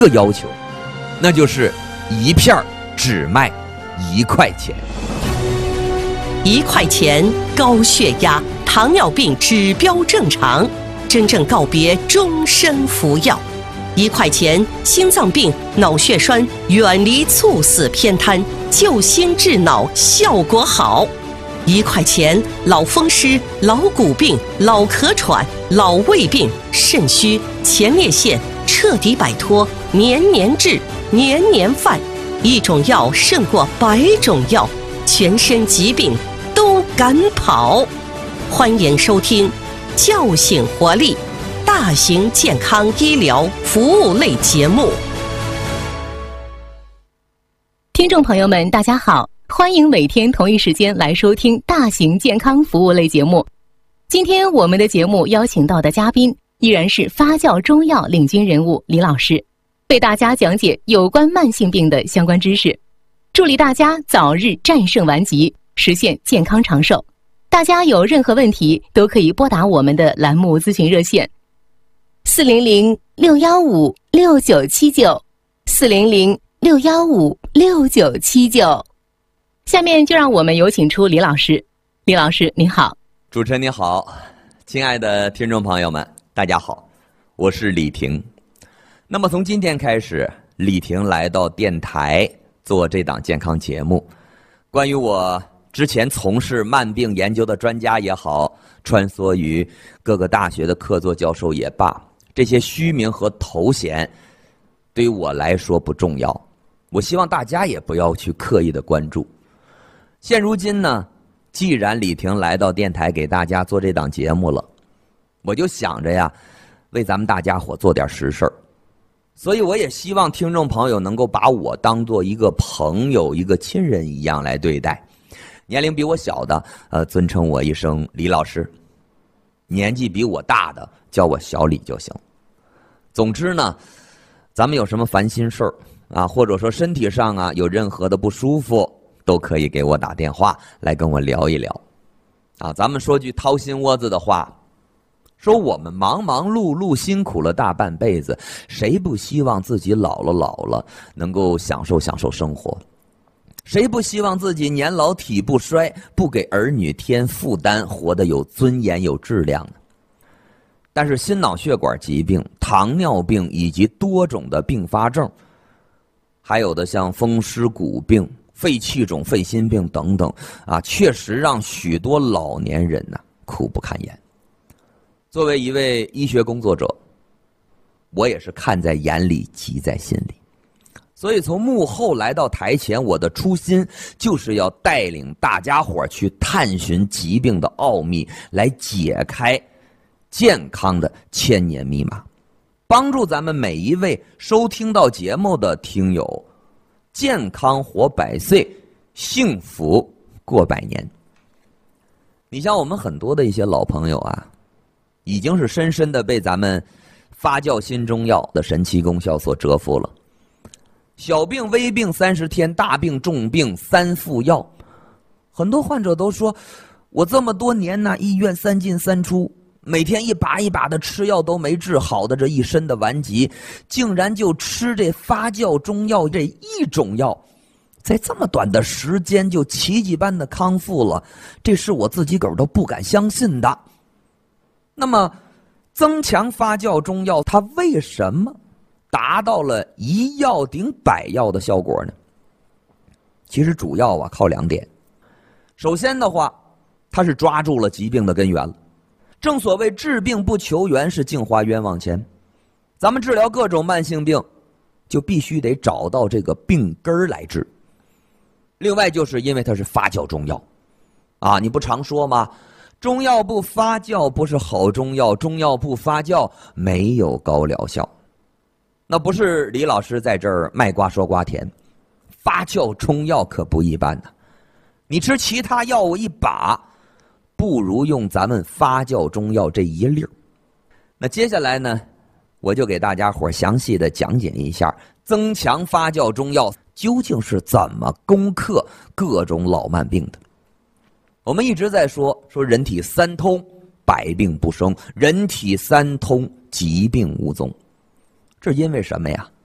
个要求，那就是一片只卖1块钱。 1块钱，高血压、糖尿病指标正常，真正告别终身服药。1块钱，心脏病、脑血栓远离猝死偏瘫，救心治脑效果好。1块钱，老风湿、老骨病、老咳喘、老胃病、肾虚、前列腺彻底摆脱，年年治，年年犯。一种药胜过100种药，全身疾病都敢跑。欢迎收听叫醒活力大型健康医疗服务类节目。 听众朋友们大家好，欢迎每天同一时间来收听大型健康服务类节目。今天我们的节目邀请到的嘉宾依然是发酵中药领军人物李老师，为大家讲解有关慢性病的相关知识，助力大家早日战胜顽疾，实现健康长寿。大家有任何问题都可以拨打我们的栏目咨询热线400-615-6979，400-615-6979。下面就让我们有请出李老师。李老师您好。 主持人你好，亲爱的听众朋友们大家好，我是李婷。那么从今天开始，李婷来到电台做这档健康节目。关于我之前从事慢病研究的专家也好，穿梭于各个大学的客座教授也罢，这些虚名和头衔对于我来说不重要，我希望大家也不要去刻意的关注。现如今呢，既然李婷来到电台给大家做这档节目了，我就想着呀，为咱们大家伙做点实事儿。所以我也希望听众朋友能够把我当做一个朋友、一个亲人一样来对待。年龄比我小的，尊称我一声李老师；年纪比我大的，叫我小李就行。总之呢，咱们有什么烦心事儿啊，或者说身体上啊有任何的不舒服，都可以给我打电话来跟我聊一聊。啊，咱们说句掏心窝子的话，说我们忙忙碌碌辛苦了大半辈子，谁不希望自己老了能够享受生活？谁不希望自己年老体不衰，不给儿女添负担，活得有尊严有质量呢？但是心脑血管疾病、糖尿病以及多种的并发症，还有的像风湿骨病、肺气肿、肺心病等等啊，确实让许多老年人呢苦不堪言。作为一位医学工作者，我也是看在眼里，急在心里。所以从幕后来到台前，我的初心就是要带领大家伙去探寻疾病的奥秘，来解开健康的千年密码，帮助咱们每一位收听到节目的听友健康活100岁，幸福过100年。你像我们很多的一些老朋友啊，已经是深深的被咱们发酵新中药的神奇功效所折服了。小病微病30天，大病重病3副药。很多患者都说，我这么多年呢，医院3进3出，每天一把一把的吃药都没治好的这一身的顽疾，竟然就吃这发酵中药这一种药，在这么短的时间就奇迹般的康复了，这是我自己个儿都不敢相信的。那么增强发酵中药它为什么达到了1药顶100药的效果呢？其实主要靠2点。首先的话，它是抓住了疾病的根源了。正所谓治病不求源，是净化冤枉钱。咱们治疗各种慢性病，就必须得找到这个病根来治。另外就是因为它是发酵中药啊，你不常说吗？中药不发酵不是好中药，中药不发酵没有高疗效。那不是李老师在这儿卖瓜说瓜甜，发酵中药可不一般呢。你吃其他药物一把，不如用咱们发酵中药这一粒儿。那接下来呢，我就给大家伙详细的讲解一下增强发酵中药究竟是怎么攻克各种老慢病的。我们一直在说人体3通，百病不生；人体3通，疾病无踪。这因为什么呀？